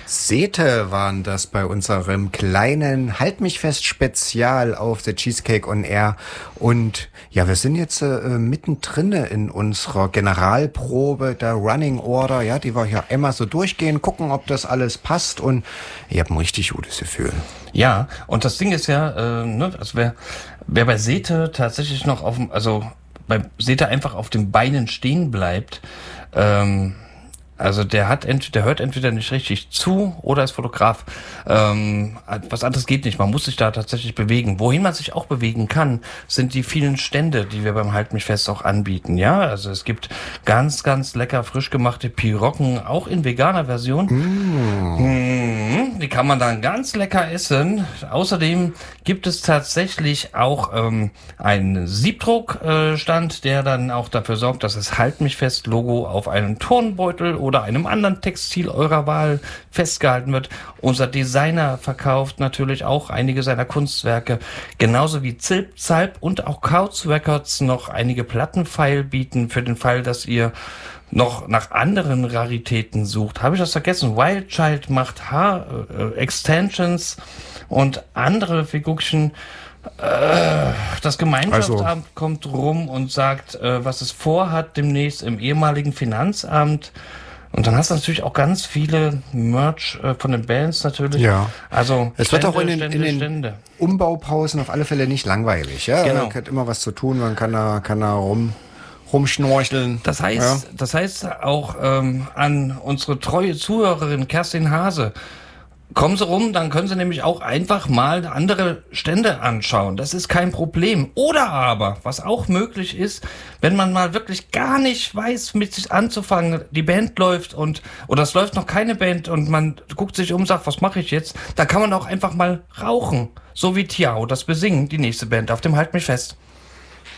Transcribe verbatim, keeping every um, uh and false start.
Sete waren das bei unserem kleinen Halt mich fest Spezial auf The Cheesecake on Air. Und ja, wir sind jetzt äh, mittendrin in unserer Generalprobe der Running Order. Ja, die wir hier einmal so durchgehen, gucken, ob das alles passt. Und ich habe ein richtig gutes Gefühl. Ja, und das Ding ist ja, äh, ne, also wer, wer bei Sete tatsächlich noch auf dem, also bei Sete einfach auf den Beinen stehen bleibt, ähm, also der hat ent, der hört entweder nicht richtig zu oder ist Fotograf. Ähm, was anderes geht nicht. Man muss sich da tatsächlich bewegen. Wohin man sich auch bewegen kann, sind die vielen Stände, die wir beim Halt mich fest auch anbieten. Ja, also es gibt ganz, ganz lecker frisch gemachte Pirocken, auch in veganer Version. Mm. Mm, die kann man dann ganz lecker essen. Außerdem gibt es tatsächlich auch ähm, einen Siebdruckstand, äh, der dann auch dafür sorgt, dass das Halt mich fest Logo auf einem Turnbeutel oder einem anderen Textil eurer Wahl festgehalten wird. Unser Designer verkauft natürlich auch einige seiner Kunstwerke, genauso wie Zilp, Zalp und auch Couch Records noch einige Plattenfile bieten für den Fall, dass ihr noch nach anderen Raritäten sucht. Habe ich das vergessen? Wild Child macht Haar-Extensions äh, und andere Figurchen. Äh, das Gemeinschaftsamt also kommt rum und sagt, äh, was es vorhat demnächst im ehemaligen Finanzamt. Und dann hast du natürlich auch ganz viele Merch äh, von den Bands natürlich. Ja. Also es Stände, wird auch in den, Stände, in den Stände. Umbaupausen auf alle Fälle nicht langweilig. Ja? Genau. Man hat immer was zu tun, man kann da, kann da rum, rumschnorcheln. Das heißt, ja. das heißt auch ähm, an unsere treue Zuhörerin Kerstin Hase, kommen Sie rum, dann können Sie nämlich auch einfach mal andere Stände anschauen. Das ist kein Problem. Oder aber, was auch möglich ist, wenn man mal wirklich gar nicht weiß, mit sich anzufangen, die Band läuft und oder es läuft noch keine Band und man guckt sich um und sagt, was mache ich jetzt? Da kann man auch einfach mal rauchen. So wie Tiao, das Besingen, die nächste Band auf dem Halt mich fest.